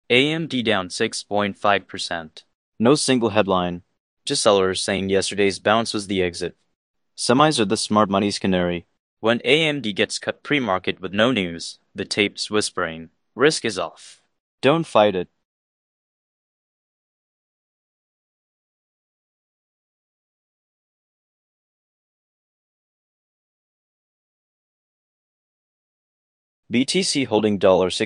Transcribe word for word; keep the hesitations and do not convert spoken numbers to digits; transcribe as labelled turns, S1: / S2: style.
S1: A M D down six point five percent.
S2: No single headline.
S1: Just sellers saying yesterday's bounce was the exit.
S2: Semis are the smart money's canary.
S1: When A M D gets cut pre-market with no news, the tape's whispering, risk is off.
S2: Don't fight it. B T C holding six